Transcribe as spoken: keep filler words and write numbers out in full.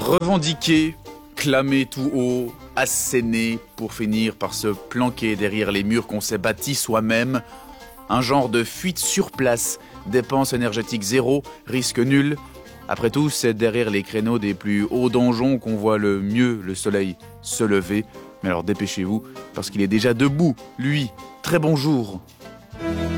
Revendiquer, clamer tout haut, asséner pour finir par se planquer derrière les murs qu'on s'est bâtis soi-même. Un genre de fuite sur place, dépense énergétique zéro, risque nul. Après tout, c'est derrière les créneaux des plus hauts donjons qu'on voit le mieux le soleil se lever. Mais alors dépêchez-vous, parce qu'il est déjà debout, lui. Très bonjour.